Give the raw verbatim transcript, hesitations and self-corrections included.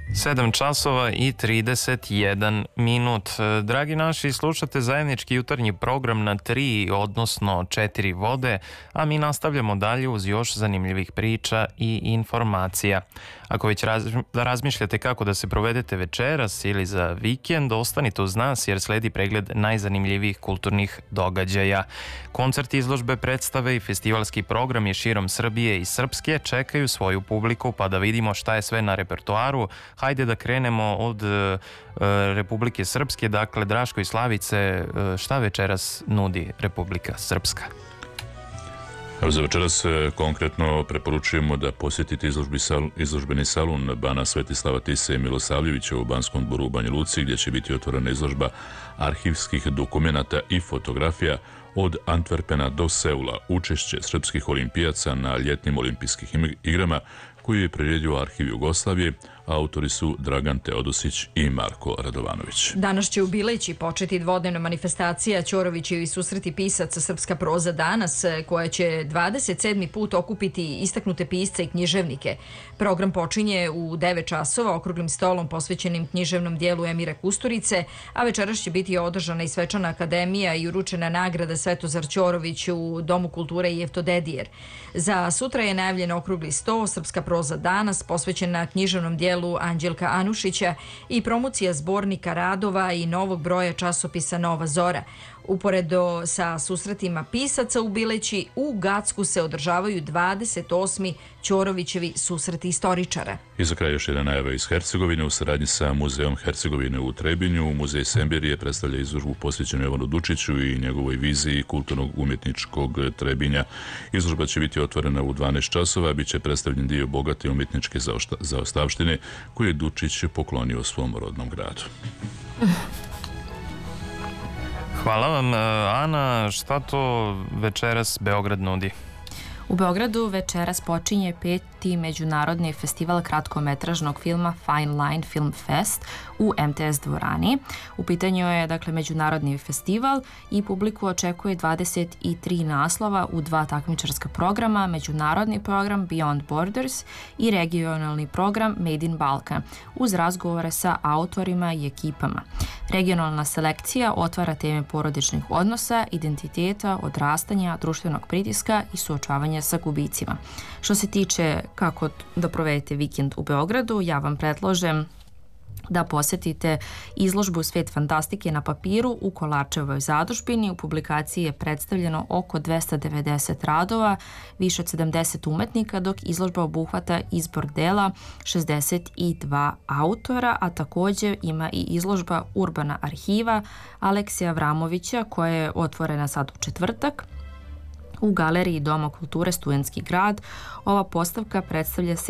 sedam časova i trideset jedan minut. Dragi naši, slušate zajednički jutarnji program na tri, odnosno četiri vode, a mi nastavljamo dalje uz još zanimljivih priča i informacija. Ako već razmišljate kako da se provedete večeras ili za vikend, ostanite uz nas jer sledi pregled najzanimljivijih kulturnih događaja. Koncerti, izložbe, predstave i festivalski program je širom Srbije i Srpske čekaju svoju publiku, pa da vidimo šta je sve na repertoaru. Hajde da krenemo od uh, Republike Srpske, dakle Draško i Slavice, uh, šta večeras nudi Republika Srpska? Evo za večeras konkretno preporučujemo da posjetite izložbi sal, izložbeni salon Bana Svetislava Tise i Milosavljevića u Banskom dvoru u Banja Luci, gdje će biti otvorena izložba arhivskih dokumenata i fotografija od Antwerpena do Seula, učešće srpskih olimpijaca na ljetnim olimpijskih igrama koju je priredio Arhiv Jugoslavije. Autori su Dragan Teodosić i Marko Radovanović. Danas će u Bileći početi dvodnevna manifestacija Ćorovićevi susreti pisaca Srpska proza danas, koja će dvadeset sedmi put okupiti istaknute pisce i književnike. Program počinje u devet časova okruglim stolom posvećenim književnom dijelu Emira Kusturice, a večeras će biti održana i svečana akademija i uručena nagrada Svetozar Ćorović u Domu kulture Jeftodedijer. Za sutra je najavljen okrugli sto Srpska proza danas posvećena književnom dijelu Anđelka Anušića i promocija zbornika radova i novog broja časopisa Nova Zora. Uporedo sa susretima pisaca u Bileći, u Gacku se održavaju dvadeset osmi Ćorovićevi susreti istoričara. I za kraj još jedna najava iz Hercegovine. U saradnji sa Muzeom Hercegovine u Trebinju, Muzej Semberije predstavlja izložbu posvećenu Jovanu Dučiću i njegovoj viziji kulturnog umjetničkog Trebinja. Izložba će biti otvorena u dvanaest časova, bit će predstavljen dio bogate umjetničke zaostavštine koju je Dučić poklonio svom rodnom gradu. Hvala vam, Ana. Šta to večeras Beograd nudi? U Beogradu večeras počinje peti međunarodni festival kratkometražnog filma Fine Line Film Fest u em te es dvorani. U pitanju je dakle međunarodni festival i publiku očekuje dvadeset tri naslova u dva takmičarska programa, međunarodni program Beyond Borders i regionalni program Made in Balkan, uz razgovore sa autorima i ekipama. Regionalna selekcija otvara teme porodičnih odnosa, identiteta, odrastanja, društvenog pritiska i suočavanja sa gubicima. Što se tiče kako da provedete vikend u Beogradu, ja vam predlažem da posjetite izložbu Svet fantastike na papiru u Kolarčevoj zadužbini. U publikaciji je predstavljeno oko dvesta devedeset radova, više od sedamdeset umetnika, dok izložba obuhvata izbor dela šezdeset dva autora, a također ima i izložba Urbana arhiva Aleksija Vramovića koja je otvorena sad u četvrtak u galeriji Doma kulture Studentski grad. Ova postavka predstavlja